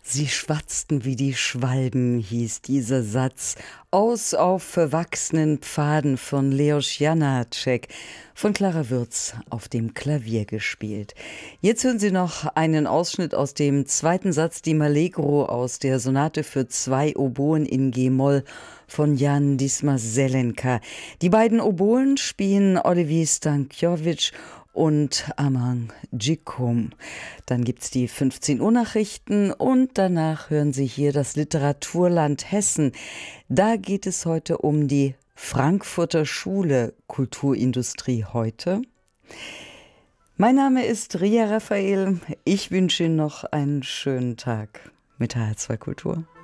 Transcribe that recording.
Sie schwatzten wie die Schwalben, hieß dieser Satz, aus auf verwachsenen Pfaden von Leos Janáček, von Clara Würz auf dem Klavier gespielt. Jetzt hören Sie noch einen Ausschnitt aus dem zweiten Satz, die Allegro aus der Sonate für 2 Oboen in G-Moll von Jan Dismas-Zelenka. Die beiden Oboen spielen Olivier Stankiewicz und Amang Djikum. Dann gibt's die 15 Uhr Nachrichten und danach hören Sie hier das Literaturland Hessen. Da geht es heute um die Frankfurter Schule Kulturindustrie heute. Mein Name ist Ria Raphael. Ich wünsche Ihnen noch einen schönen Tag mit HR2 Kultur.